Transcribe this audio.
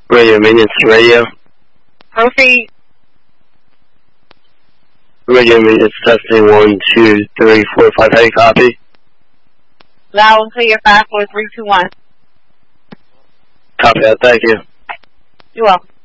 Radio maintenance radio. Proceed. Radio maintenance testing 1, 2, 3, 4, 5. How do you copy? Loud and clear 5, 4, 3, 2, 1. Copy that. Thank you. You're welcome.